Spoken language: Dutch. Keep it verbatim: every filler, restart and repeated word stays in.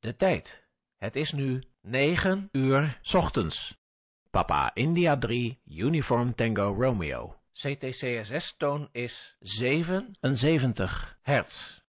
De tijd. Het is nu negen uur 's ochtends. Papa India drie, Uniform Tango Romeo. C T C S S-toon is zevenenzeventig hertz.